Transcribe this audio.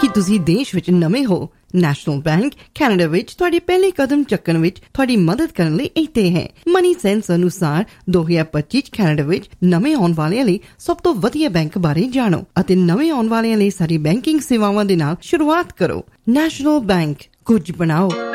ਕਿ ਤੁਸੀਂ ਦੇਸ਼ ਵਿੱਚ ਨਵੇਂ ਹੋ। ਨੈਸ਼ਨਲ ਬੈਂਕ ਕੈਨੇਡਾ ਵਿੱਚ ਤੁਹਾਡੇ ਪਹਿਲੇ ਕਦਮ ਚੱਕਣ ਵਿੱਚ ਤੁਹਾਡੀ ਮਦਦ ਕਰਨ ਲਈ ਇੱਥੇ ਹੈ। ਮਨੀ ਸੈਂਸ ਅਨੁਸਾਰ 2025 ਕੈਨੇਡਾ ਵਿੱਚ ਨਵੇਂ ਆਉਣ ਵਾਲਿਆਂ ਲਈ ਸਭ ਤੋਂ ਵਧੀਆ ਬੈਂਕ ਬਾਰੇ ਜਾਣੋ ਅਤੇ ਨਵੇਂ ਆਉਣ ਵਾਲਿਆਂ ਲਈ ਸਾਡੀ ਬੈਂਕਿੰਗ ਸੇਵਾਵਾਂ ਦੇ ਨਾਲ ਸ਼ੁਰੂਆਤ ਕਰੋ। ਨੈਸ਼ਨਲ ਬੈਂਕ, ਕੁਝ ਬਣਾਓ।